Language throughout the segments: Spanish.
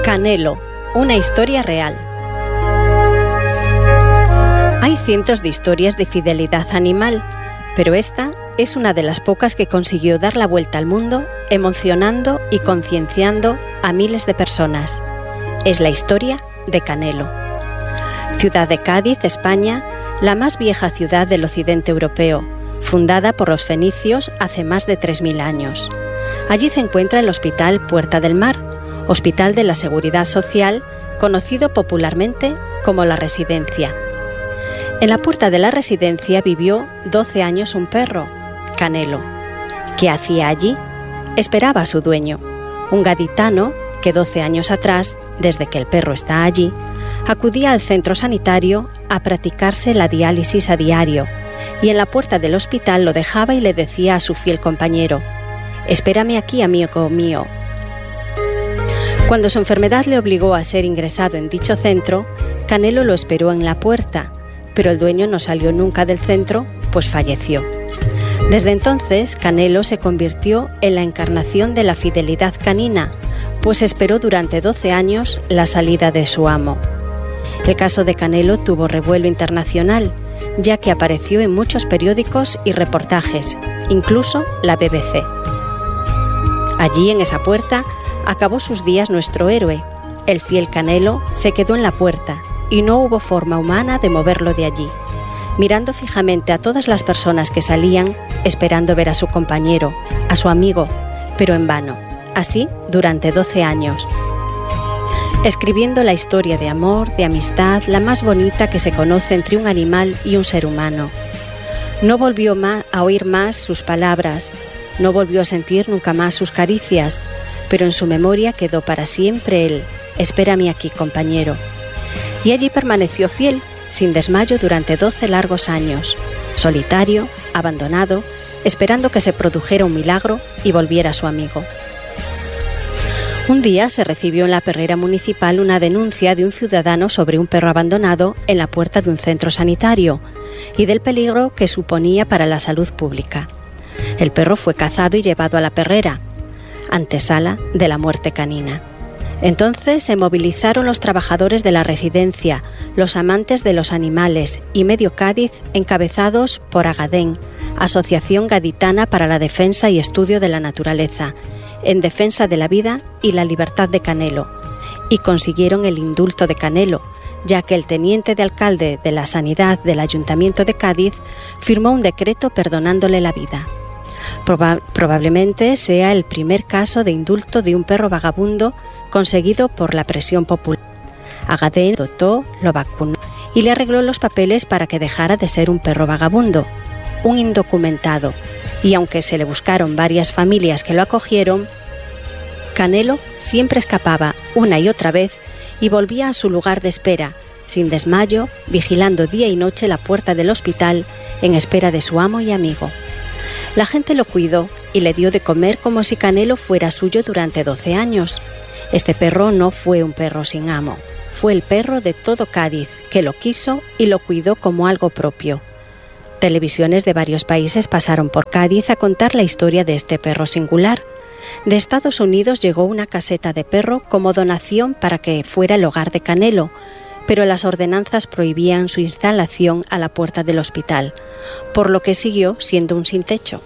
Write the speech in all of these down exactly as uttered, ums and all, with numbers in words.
Canelo, una historia real. Hay cientos de historias de fidelidad animal, pero esta es una de las pocas que consiguió dar la vuelta al mundo, emocionando y concienciando a miles de personas. Es la historia de Canelo. Ciudad de Cádiz, España, la más vieja ciudad del occidente europeo, fundada por los fenicios hace más de tres mil años. Allí se encuentra el Hospital Puerta del Mar, Hospital de la Seguridad Social, conocido popularmente como La Residencia. En la puerta de la residencia vivió doce años un perro, Canelo. ¿Qué hacía allí? Esperaba a su dueño, un gaditano que doce años atrás, desde que el perro está allí, acudía al centro sanitario a practicarse la diálisis a diario, y en la puerta del hospital lo dejaba y le decía a su fiel compañero: «Espérame aquí, amigo mío». Cuando su enfermedad le obligó a ser ingresado en dicho centro, Canelo lo esperó en la puerta, pero el dueño no salió nunca del centro, pues falleció. Desde entonces, Canelo se convirtió en la encarnación de la fidelidad canina, pues esperó durante doce años la salida de su amo. El caso de Canelo tuvo revuelo internacional, ya que apareció en muchos periódicos y reportajes, incluso la B B C. Allí, en esa puerta, acabó sus días nuestro héroe. El fiel Canelo se quedó en la puerta y no hubo forma humana de moverlo de allí, mirando fijamente a todas las personas que salían, esperando ver a su compañero, a su amigo, pero en vano. Así durante doce años. Escribiendo la historia de amor, de amistad, la más bonita que se conoce entre un animal y un ser humano. No volvió más a oír más sus palabras, no volvió a sentir nunca más sus caricias, pero en su memoria quedó para siempre el «Espérame aquí, compañero». Y allí permaneció fiel, sin desmayo durante doce largos años, solitario, abandonado, esperando que se produjera un milagro y volviera su amigo. Un día se recibió en la perrera municipal una denuncia de un ciudadano sobre un perro abandonado en la puerta de un centro sanitario y del peligro que suponía para la salud pública. El perro fue cazado y llevado a la perrera, antesala de la muerte canina. Entonces se movilizaron los trabajadores de la residencia, los amantes de los animales y medio Cádiz, encabezados por Agadén, Asociación Gaditana para la Defensa y Estudio de la Naturaleza, en defensa de la vida y la libertad de Canelo, y consiguieron el indulto de Canelo, ya que el teniente de alcalde de la Sanidad del Ayuntamiento de Cádiz firmó un decreto perdonándole la vida. Proba- probablemente sea el primer caso de indulto de un perro vagabundo conseguido por la presión popular. Agadén lo adoptó, lo vacunó y le arregló los papeles para que dejara de ser un perro vagabundo, un indocumentado, y aunque se le buscaron varias familias que lo acogieron, Canelo siempre escapaba una y otra vez y volvía a su lugar de espera, sin desmayo, vigilando día y noche la puerta del hospital en espera de su amo y amigo. La gente lo cuidó y le dio de comer como si Canelo fuera suyo durante doce años. Este perro no fue un perro sin amo, fue el perro de todo Cádiz, que lo quiso y lo cuidó como algo propio. Televisiones de varios países pasaron por Cádiz a contar la historia de este perro singular. De Estados Unidos llegó una caseta de perro como donación para que fuera el hogar de Canelo, pero las ordenanzas prohibían su instalación a la puerta del hospital, por lo que siguió siendo un sin techo.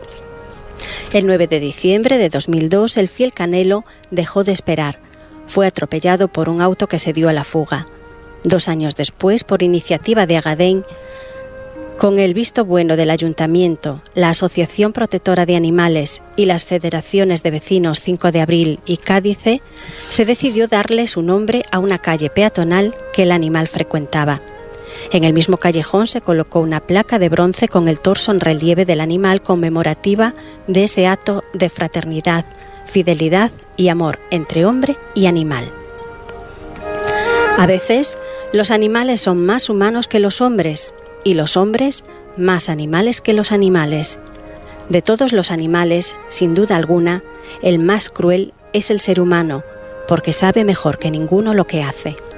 El nueve de diciembre de dos mil dos, el fiel Canelo dejó de esperar. Fue atropellado por un auto que se dio a la fuga. Dos años después, por iniciativa de Agadén, con el visto bueno del Ayuntamiento, la Asociación Protectora de Animales y las Federaciones de Vecinos cinco de abril y Cádice, se decidió darle su nombre a una calle peatonal que el animal frecuentaba. En el mismo callejón se colocó una placa de bronce con el torso en relieve del animal conmemorativa de ese acto de fraternidad, fidelidad y amor entre hombre y animal. A veces, los animales son más humanos que los hombres y los hombres más animales que los animales. De todos los animales, sin duda alguna, el más cruel es el ser humano, porque sabe mejor que ninguno lo que hace.